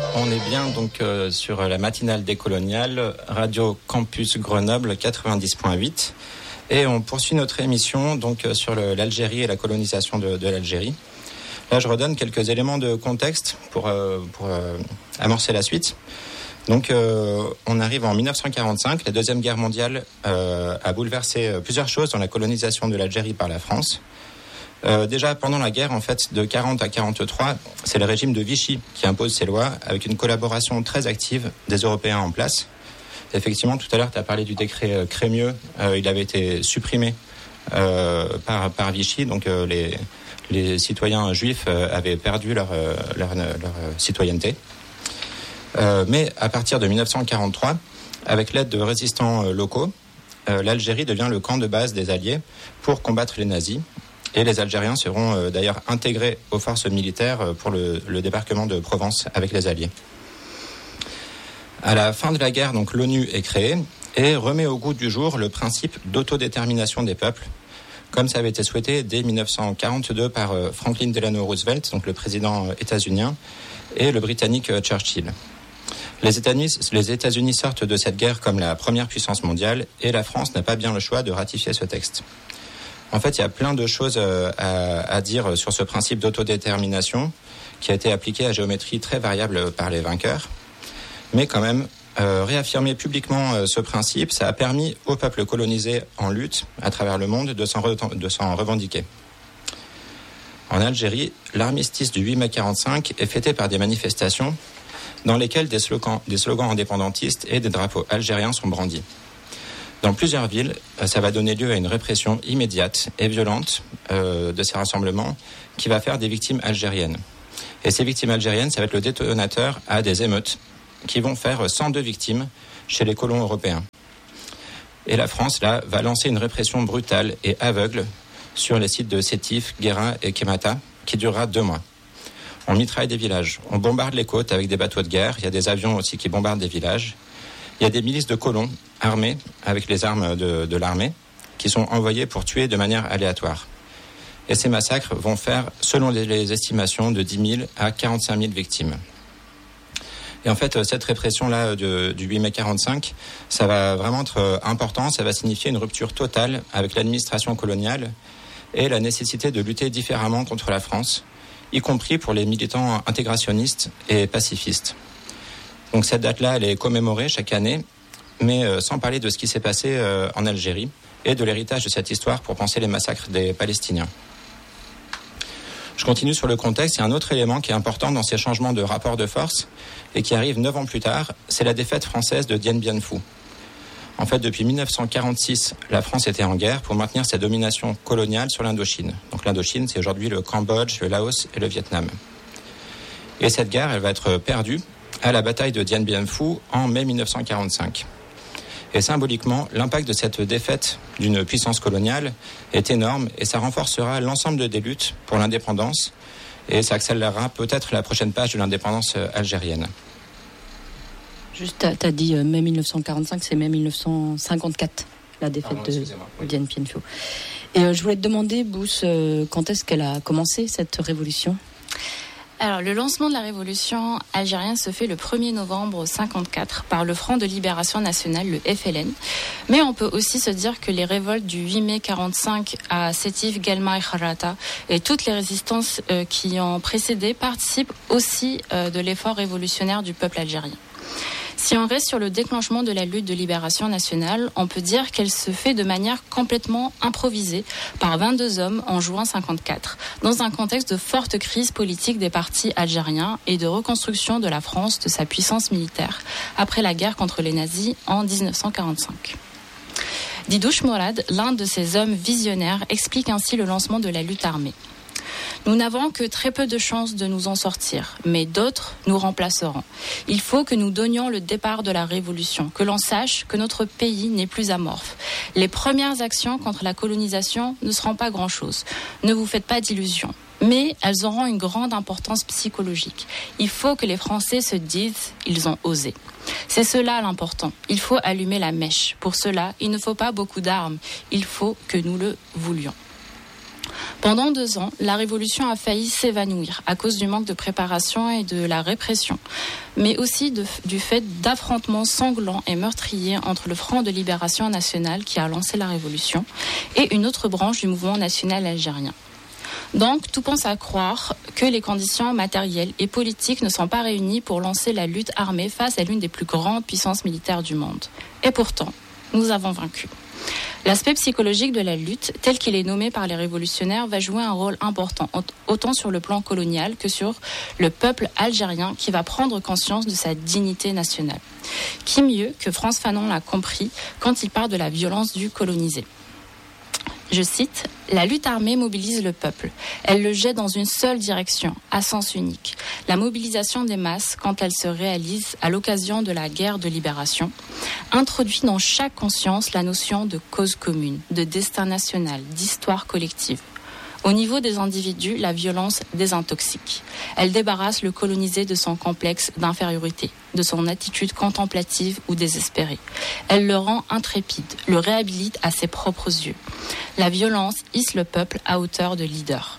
On est bien donc sur la matinale décoloniale, Radio Campus Grenoble 90.8. Et on poursuit notre émission donc sur l'Algérie et la colonisation de l'Algérie. Là, je redonne quelques éléments de contexte pour amorcer la suite. Donc, on arrive en 1945. La Deuxième Guerre mondiale a bouleversé plusieurs choses dans la colonisation de l'Algérie par la France. Déjà, pendant la guerre, en fait, de 40 à 43, c'est le régime de Vichy qui impose ses lois avec une collaboration très active des Européens en place. Effectivement, tout à l'heure, tu as parlé du décret Crémieux. Il avait été supprimé par Vichy. Donc, les citoyens juifs avaient perdu leur citoyenneté. Mais à partir de 1943, avec l'aide de résistants locaux, l'Algérie devient le camp de base des Alliés pour combattre les nazis. Et les Algériens seront d'ailleurs intégrés aux forces militaires pour le débarquement de Provence avec les Alliés. À la fin de la guerre, donc, l'ONU est créée et remet au goût du jour le principe d'autodétermination des peuples, comme ça avait été souhaité dès 1942 par Franklin Delano Roosevelt, donc le président états-unien, et le britannique Churchill. Les États-Unis sortent de cette guerre comme la première puissance mondiale et la France n'a pas bien le choix de ratifier ce texte. En fait, il y a plein de choses à dire sur ce principe d'autodétermination qui a été appliqué à géométrie très variable par les vainqueurs. Mais quand même, réaffirmer publiquement ce principe, ça a permis aux peuples colonisés en lutte à travers le monde de s'en revendiquer. En Algérie, l'armistice du 8 mai 45 est fêté par des manifestations dans lesquelles des slogans indépendantistes et des drapeaux algériens sont brandis. Dans plusieurs villes, ça va donner lieu à une répression immédiate et violente de ces rassemblements qui va faire des victimes algériennes. Et ces victimes algériennes, ça va être le détonateur à des émeutes qui vont faire 102 victimes chez les colons européens. Et la France, là, va lancer une répression brutale et aveugle sur les sites de Sétif, Guérin et Kémata, qui durera 2 mois. On mitraille des villages, on bombarde les côtes avec des bateaux de guerre, il y a des avions aussi qui bombardent des villages. Il y a des milices de colons armés avec les armes de l'armée qui sont envoyés pour tuer de manière aléatoire. Et ces massacres vont faire, selon les estimations, de 10 000 à 45 000 victimes. Et en fait, cette répression-là du 8 mai 45, ça va vraiment être important, ça va signifier une rupture totale avec l'administration coloniale et la nécessité de lutter différemment contre la France, y compris pour les militants intégrationnistes et pacifistes. Donc cette date-là, elle est commémorée chaque année, mais sans parler de ce qui s'est passé en Algérie et de l'héritage de cette histoire pour penser les massacres des Palestiniens. Je continue sur le contexte. Il y a un autre élément qui est important dans ces changements de rapport de force et qui arrive 9 ans plus tard, c'est la défaite française de Dien Bien Phu. En fait, depuis 1946, la France était en guerre pour maintenir sa domination coloniale sur l'Indochine. Donc l'Indochine, c'est aujourd'hui le Cambodge, le Laos et le Vietnam. Et cette guerre, elle va être perdue à la bataille de Dien Bien Phu en mai 1945. Et symboliquement, l'impact de cette défaite d'une puissance coloniale est énorme et ça renforcera l'ensemble des luttes pour l'indépendance et ça accélérera peut-être la prochaine page de l'indépendance algérienne. Juste, tu as dit mai 1945, c'est mai 1954, la défaite de Dien Bien Phu. Et je voulais te demander, Bous, quand est-ce qu'elle a commencé cette révolution ? Alors, le lancement de la révolution algérienne se fait le 1er novembre 1954 par le Front de Libération Nationale, le FLN. Mais on peut aussi se dire que les révoltes du 8 mai 1945 à Sétif, Guelma et Kharrata et toutes les résistances qui ont précédé participent aussi de l'effort révolutionnaire du peuple algérien. Si on reste sur le déclenchement de la lutte de libération nationale, on peut dire qu'elle se fait de manière complètement improvisée par 22 hommes en juin 1954, dans un contexte de forte crise politique des partis algériens et de reconstruction de la France de sa puissance militaire après la guerre contre les nazis en 1945. Didouche Morad, l'un de ces hommes visionnaires, explique ainsi le lancement de la lutte armée. Nous n'avons que très peu de chances de nous en sortir, mais d'autres nous remplaceront. Il faut que nous donnions le départ de la révolution, que l'on sache que notre pays n'est plus amorphe. Les premières actions contre la colonisation ne seront pas grand-chose. Ne vous faites pas d'illusions. Mais elles auront une grande importance psychologique. Il faut que les Français se disent « ils ont osé ». C'est cela l'important. Il faut allumer la mèche. Pour cela, il ne faut pas beaucoup d'armes. Il faut que nous le voulions. Pendant 2 ans, la révolution a failli s'évanouir à cause du manque de préparation et de la répression, mais aussi du fait d'affrontements sanglants et meurtriers entre le Front de Libération Nationale qui a lancé la révolution et une autre branche du mouvement national algérien. Donc, tout pense à croire que les conditions matérielles et politiques ne sont pas réunies pour lancer la lutte armée face à l'une des plus grandes puissances militaires du monde. Et pourtant, nous avons vaincu. L'aspect psychologique de la lutte, tel qu'il est nommé par les révolutionnaires, va jouer un rôle important, autant sur le plan colonial que sur le peuple algérien qui va prendre conscience de sa dignité nationale. Qui mieux que Frantz Fanon l'a compris quand il parle de la violence du colonisé. Je cite, « La lutte armée mobilise le peuple. Elle le jette dans une seule direction, à sens unique. La mobilisation des masses, quand elle se réalise à l'occasion de la guerre de libération, introduit dans chaque conscience la notion de cause commune, de destin national, d'histoire collective. Au niveau des individus, la violence désintoxique. Elle débarrasse le colonisé de son complexe d'infériorité, de son attitude contemplative ou désespérée. Elle le rend intrépide, le réhabilite à ses propres yeux. La violence hisse le peuple à hauteur de leader.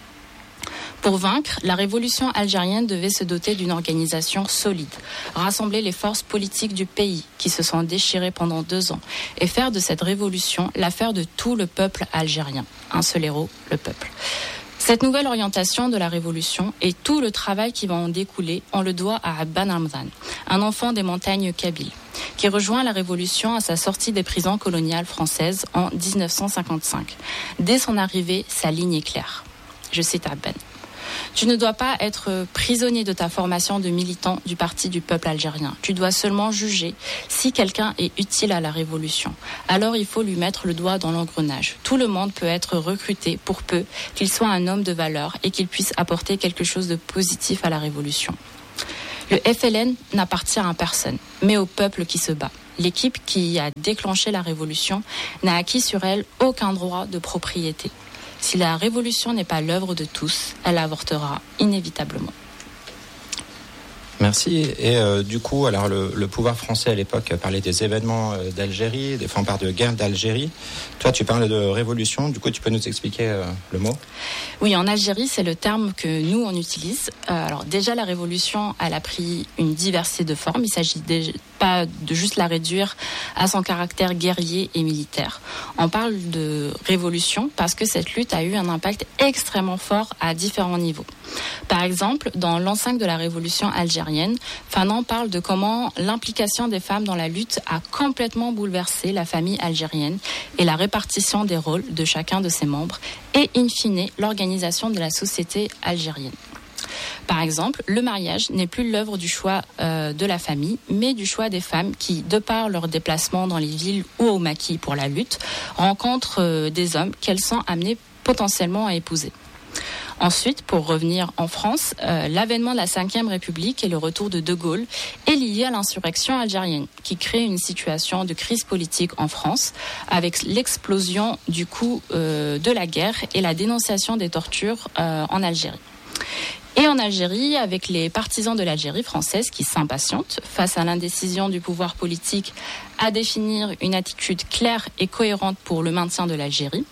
Pour vaincre, la révolution algérienne devait se doter d'une organisation solide, rassembler les forces politiques du pays qui se sont déchirées pendant 2 ans et faire de cette révolution l'affaire de tout le peuple algérien. Un seul héros, le peuple. Cette nouvelle orientation de la révolution et tout le travail qui va en découler, on le doit à Abban Hamdan, un enfant des montagnes kabyles, qui rejoint la révolution à sa sortie des prisons coloniales françaises en 1955. Dès son arrivée, sa ligne est claire. Je cite Abban. Tu ne dois pas être prisonnier de ta formation de militant du Parti du peuple algérien. Tu dois seulement juger si quelqu'un est utile à la révolution. Alors il faut lui mettre le doigt dans l'engrenage. Tout le monde peut être recruté pour peu qu'il soit un homme de valeur et qu'il puisse apporter quelque chose de positif à la révolution. Le FLN n'appartient à personne, mais au peuple qui se bat. L'équipe qui a déclenché la révolution n'a acquis sur elle aucun droit de propriété. Si la révolution n'est pas l'œuvre de tous, elle avortera inévitablement. Merci. Et du coup, alors le pouvoir français à l'époque parlait des événements d'Algérie, des fanfares de guerre d'Algérie. Toi, tu parles de révolution. Du coup, tu peux nous expliquer le mot ? Oui, en Algérie, c'est le terme que nous, on utilise. Alors déjà, la révolution, elle a pris une diversité de formes. Il s'agit pas de juste la réduire à son caractère guerrier et militaire. On parle de révolution parce que cette lutte a eu un impact extrêmement fort à différents niveaux. Par exemple, dans l'enceinte de la révolution algérienne, Fanon parle de comment l'implication des femmes dans la lutte a complètement bouleversé la famille algérienne et la répartition des rôles de chacun de ses membres et, in fine, l'organisation de la société algérienne. Par exemple, le mariage n'est plus l'œuvre du choix de la famille, mais du choix des femmes qui, de par leur déplacement dans les villes ou au maquis pour la lutte, rencontrent des hommes qu'elles sont amenées potentiellement à épouser. Ensuite, pour revenir en France, l'avènement de la Ve République et le retour de De Gaulle est lié à l'insurrection algérienne, qui crée une situation de crise politique en France, avec l'explosion du coût de la guerre et la dénonciation des tortures en Algérie. Et en Algérie, avec les partisans de l'Algérie française qui s'impatientent face à l'indécision du pouvoir politique à définir une attitude claire et cohérente pour le maintien de l'Algérie.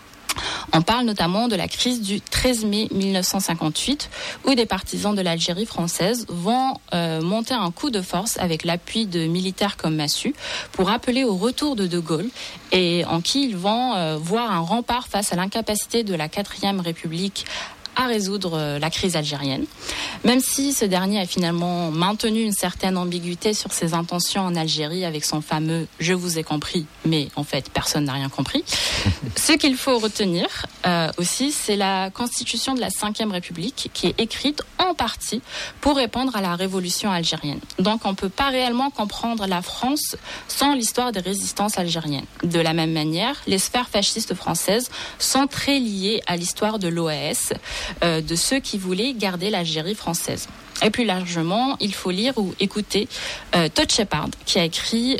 On parle notamment de la crise du 13 mai 1958, où des partisans de l'Algérie française vont monter un coup de force avec l'appui de militaires comme Massu pour appeler au retour de De Gaulle et en qui ils vont voir un rempart face à l'incapacité de la 4e République à résoudre la crise algérienne. Même si ce dernier a finalement maintenu une certaine ambiguïté sur ses intentions en Algérie avec son fameux « je vous ai compris », mais en fait personne n'a rien compris. Ce qu'il faut retenir aussi, c'est la constitution de la 5e République qui est écrite en partie pour répondre à la révolution algérienne. Donc on ne peut pas réellement comprendre la France sans l'histoire des résistances algériennes. De la même manière, les sphères fascistes françaises sont très liées à l'histoire de l'OAS, de ceux qui voulaient garder l'Algérie française. Et plus largement, il faut lire ou écouter Todd Shepard, qui a écrit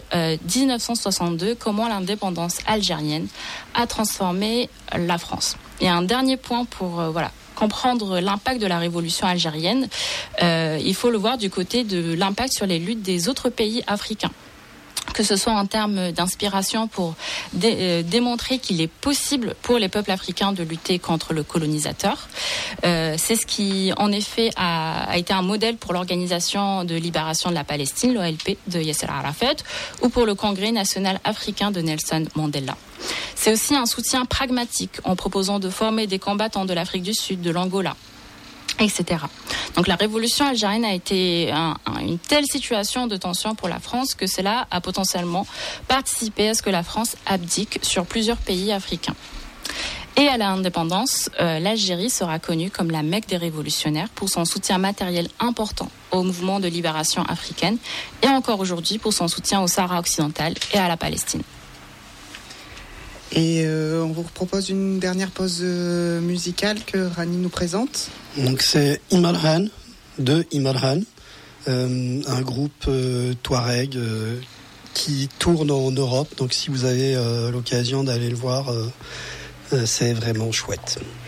1962 « Comment l'indépendance algérienne a transformé la France ». Et un dernier point pour comprendre l'impact de la révolution algérienne, il faut le voir du côté de l'impact sur les luttes des autres pays africains, que ce soit en termes d'inspiration pour démontrer qu'il est possible pour les peuples africains de lutter contre le colonisateur. C'est ce qui, en effet, a été un modèle pour l'Organisation de libération de la Palestine, l'OLP, de Yasser Arafat, ou pour le Congrès national africain de Nelson Mandela. C'est aussi un soutien pragmatique en proposant de former des combattants de l'Afrique du Sud, de l'Angola, etc. Donc la révolution algérienne a été une telle situation de tension pour la France que cela a potentiellement participé à ce que la France abdique sur plusieurs pays africains. Et à l'indépendance, l'Algérie sera connue comme la Mecque des révolutionnaires pour son soutien matériel important au mouvement de libération africaine et encore aujourd'hui pour son soutien au Sahara occidental et à la Palestine. Et on vous propose une dernière pause musicale que Rani nous présente. Donc c'est Imarhan, de Imarhan, un groupe touareg qui tourne en Europe. Donc si vous avez l'occasion d'aller le voir, c'est vraiment chouette.